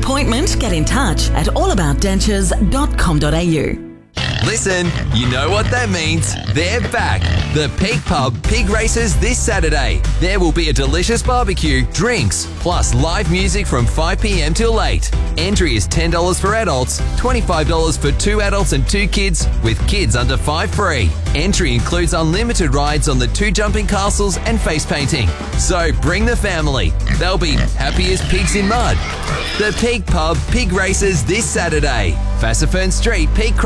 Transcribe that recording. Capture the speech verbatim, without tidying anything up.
appointment, get in touch at allaboutdentures dot com dot a u. Listen, you know what that means. They're back. The Peak Pub Pig Races this Saturday. There will be a delicious barbecue, drinks, plus live music from five p.m. till eight. Entry is ten dollars for adults, twenty-five dollars for two adults and two kids, with kids under five free. Entry includes unlimited rides on the two jumping castles and face painting. So bring the family. They'll be happy as pigs in mud. The Peak Pub Pig Races this Saturday. Fassifern Street, Peak